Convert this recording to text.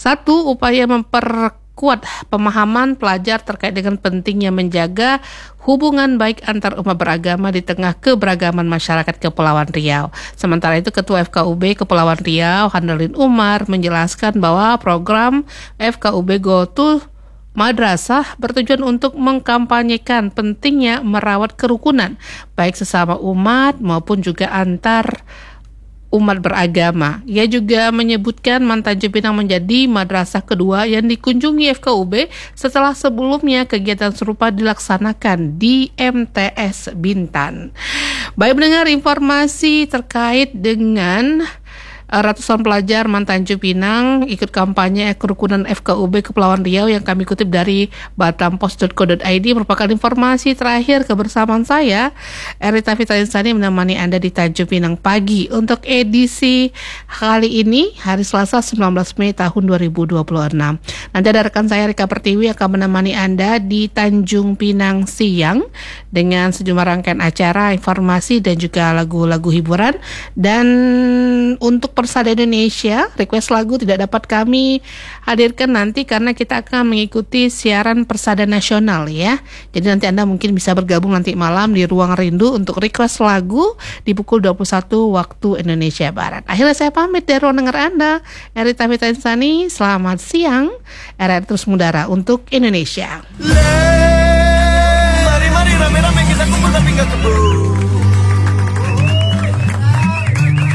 Satu, upaya memperkuat pemahaman pelajar terkait dengan pentingnya menjaga hubungan baik antar umat beragama di tengah keberagaman masyarakat Kepulauan Riau. Sementara itu, Ketua FKUB Kepulauan Riau, Handalin Umar, menjelaskan bahwa program FKUB Go to Madrasah bertujuan untuk mengkampanyekan pentingnya merawat kerukunan, baik sesama umat maupun juga antar umat beragama. Ia juga menyebutkan Tanjung Pinang menjadi madrasah kedua yang dikunjungi FKUB setelah sebelumnya kegiatan serupa dilaksanakan di MTS Bintan. Baik, mendengar informasi terkait dengan ratusan pelajar Tanjung Pinang ikut kampanye kerukunan FKUB Kepulauan Riau yang kami kutip dari batampost.co.id merupakan informasi terakhir kebersamaan saya, Erita Fitalinsani, menemani Anda di Tanjung Pinang pagi. Untuk edisi kali ini, hari Selasa 19 Mei tahun 2026. Nanti ada rekan saya Rika Pertiwi akan menemani Anda di Tanjung Pinang siang dengan sejumlah rangkaian acara, informasi dan juga lagu-lagu hiburan. Dan untuk Persada Indonesia, request lagu tidak dapat kami hadirkan nanti karena kita akan mengikuti siaran Persada Nasional ya. Jadi nanti Anda mungkin bisa bergabung nanti malam di Ruang Rindu untuk request lagu di pukul 21 waktu Indonesia Barat. Akhirnya saya pamit dari ruang dengar Anda, Erita Fitalinsani. Selamat siang, RR terus mengudara untuk Indonesia. Mari-mari rame-rame kita kumpul tapi gak keburu.